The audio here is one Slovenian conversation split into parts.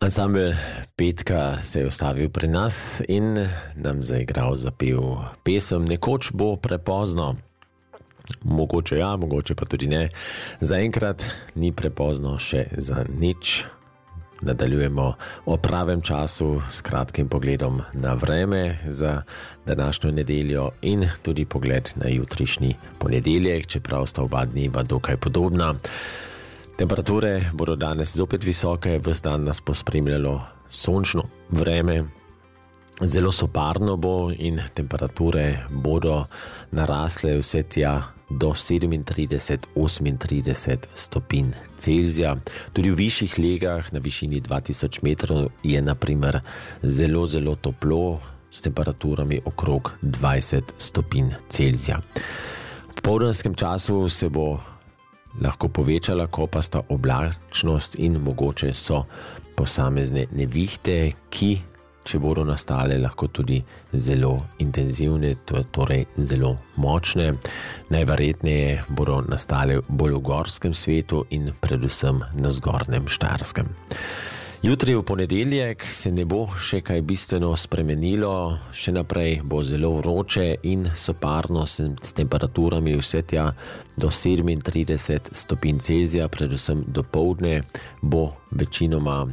Ansambel Petka se je ustavil pri nas in nam zaigral, zapel pesem Nekoč bo prepozno. Mogoče ja, mogoče pa tudi ne. Zaenkrat ni prepozno še za nič. Nadaljujemo o pravem času s kratkim pogledom na vreme za današnjo nedeljo in tudi pogled na jutrišnji ponedeljek, čeprav sta oba dneva dokaj podobna. Temperature bodo danes zopet visoke, ves dan nas bo spremljalo sončno vreme. Zelo soparno bo in temperature bodo narasle vse tja do 37-38 stopinj Celzija. Tudi v višjih legah na višini 2000 metrov je naprimer zelo toplo s temperaturami okrog 20 stopinj Celzija. V popoldanskem času se bo lahko povečala kopasta oblačnost in mogoče so posamezne nevihte, ki, če bodo nastale, lahko tudi zelo intenzivne, torej zelo močne. Najverjetneje bodo nastale bolj v gorskem svetu in predvsem na zgornjem Štajerskem. Jutri v ponedeljek se ne bo še kaj bistveno spremenilo, še naprej bo zelo vroče in soparno s temperaturami vse tja do 37 stopinj Celzija, predvsem dopoldne bo večinoma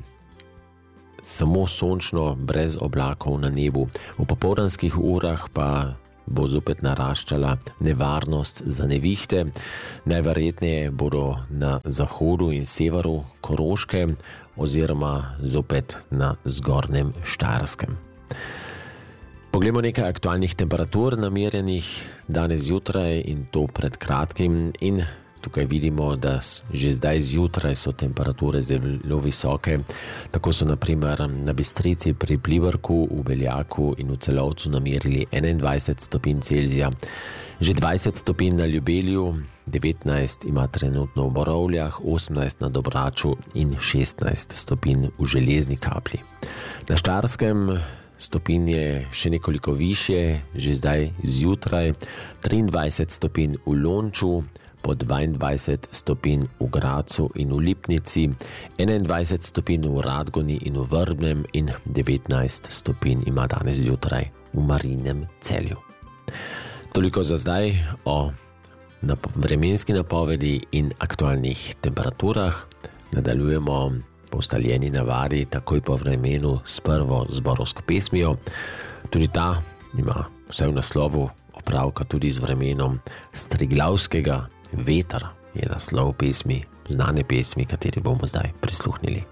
samo sončno, brez oblakov na nebu. V popoldanskih urah pa bo zopet naraščala nevarnost za nevihte. Najverjetneje bodo na zahodu in severu Koroške oziroma zopet na zgornjem Štajerskem. Poglejmo nekaj aktualnih temperatur namerjenih danes zjutraj in to pred kratkim in tukaj vidimo, da že zdaj zjutraj so temperature zelo visoke. Tako so naprimer na Bistrici pri Pliberku, v Beljaku in v Celovcu namerili 21 stopinj Celzija. Že 20 stopinj na Ljubelju, 19 ima trenutno v Borovljah, 18 na Dobraču in 16 stopinj v Železni Kapli. Na Štajerskem stopinje še nekoliko višje, že zdaj zjutraj, 23 stopinj v Lonču, po 22 stopinj v Gracu in v Lipnici, 21 stopinj v Radgoni in v Vrbnem in 19 stopinj ima danes zjutraj v Marijinem Celju. Toliko za zdaj o vremenski napovedi in aktualnih temperaturah. Nadaljujemo po ustaljeni navadi takoj po vremenu s prvo zborovsko pesmijo. Tudi ta ima vse v naslovu opravka tudi z vremenom. Striglavskega Veter je naslov pesmi, znane pesmi, kateri bomo zdaj prisluhnili.